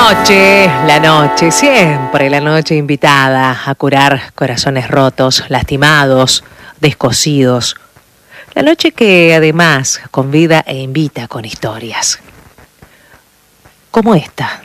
La noche, siempre la noche invitada a curar corazones rotos, lastimados, descosidos. La noche que además convida e invita con historias. Como esta.